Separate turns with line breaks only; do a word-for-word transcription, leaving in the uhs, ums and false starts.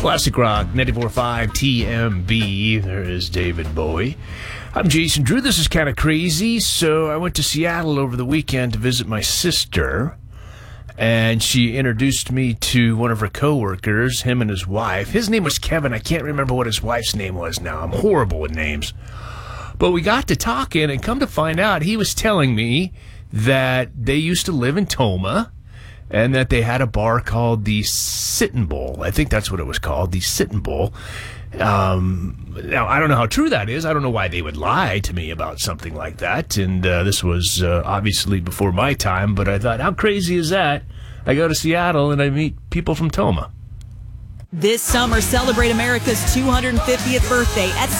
Classic Rock, ninety-four point five T M B. There is David Bowie. I'm Jason Drew. This is kind of crazy. So I went to Seattle over the weekend to visit my sister, and she introduced me to one of her coworkers, him and his wife. His name was Kevin. I can't remember what his wife's name was now. I'm horrible with names. But we got to talking, and come to find out, he was telling me that they used to live in Toma, and that they had a bar called the Sittin' Bull. I think that's what it was called, the Sittin' Bull. Um, now, I don't know how true that is. I don't know why they would lie to me about something like that. And uh, this was uh, obviously before my time, but I thought, how crazy is that? I go to Seattle and I meet people from Toma.
This summer, celebrate America's two hundred fiftieth birthday at